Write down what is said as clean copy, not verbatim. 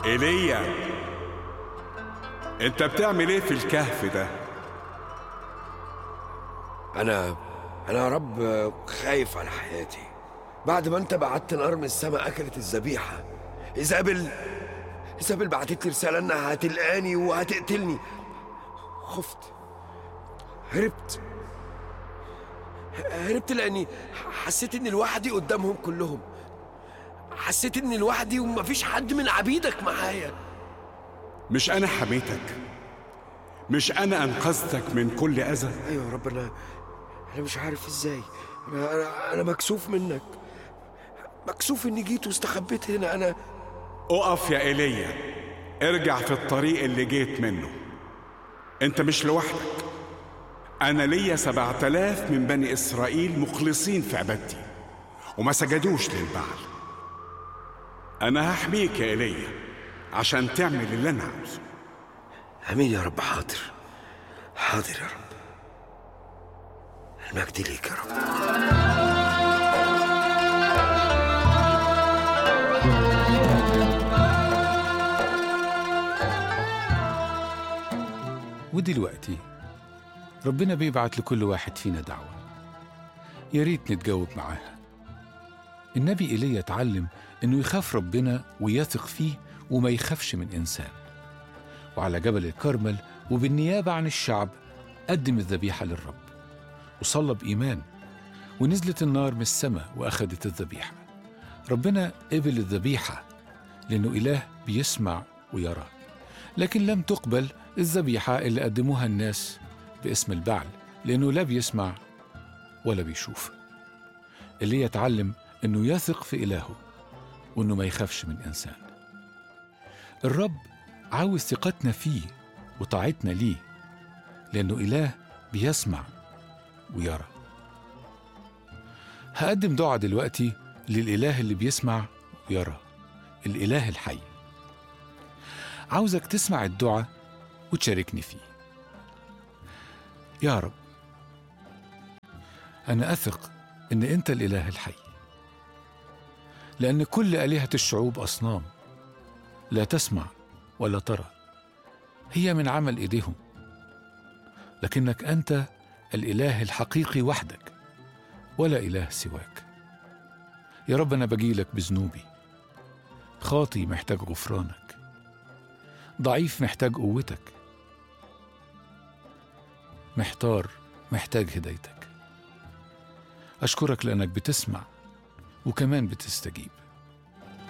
ايليا، انت بتعمل ايه في الكهف ده؟ أنا يا رب خايف على حياتي. بعد ما أنت بعت نار من السماء أكلت الذبيحة، إيزابل بعتت لي رسالة إنها هتلقاني وهتقتلني. خفت، هربت لأني حسيت إني لوحدي قدامهم كلهم. حسيت إني لوحدي ومفيش حد من عبيدك معايا. مش انا حميتك؟ مش انا انقذتك من كل اذى؟ أيوة يا رب، أنا مش عارف إزاي. أنا مكسوف منك، مكسوف إني جيت واستخبيت هنا. أنا اقف يا ايليا، ارجع في الطريق اللي جيت منه. انت مش لوحدك، انا ليا 7000 من بني اسرائيل مخلصين في عبادتي وما سجدوش للبعل. انا هحميك يا ايليا عشان تعمل اللي انا عاوزه. امين يا رب. حاضر يا رب. المجد ليك يا رب. ودلوقتي ربنا بيبعت لكل واحد فينا دعوة، يا ريت نتجاوب معاها. النبي إيليا اتعلم إنه يخاف ربنا ويثق فيه وما يخافش من إنسان، وعلى جبل الكرمل وبالنيابة عن الشعب قدم الذبيحة للرب وصلى بإيمان، ونزلت النار من السماء وأخذت الذبيحة. ربنا قبل الذبيحة لأنه إله بيسمع ويرى، لكن لم تقبل الذبيحة اللي قدموها الناس باسم البعل لأنه لا بيسمع ولا بيشوف. اللي يتعلم أنه يثق في إلهه وأنه ما يخافش من إنسان. الرب عاوز ثقتنا فيه وطاعتنا ليه، لأنه إله بيسمع ويرى. هقدم دعاء دلوقتي للإله اللي بيسمع ويرى، الإله الحي. عاوزك تسمع الدعاء وتشاركني فيه. يا رب، أنا أثق إن أنت الإله الحي، لأن كل آلهة الشعوب أصنام لا تسمع ولا ترى، هي من عمل إيديهم، لكنك أنت الإله الحقيقي وحدك، ولا إله سواك. يا رب، أنا بجيلك بذنوبي، خاطي محتاج غفرانك، ضعيف محتاج قوتك، محتار محتاج هدايتك. أشكرك لأنك بتسمع وكمان بتستجيب.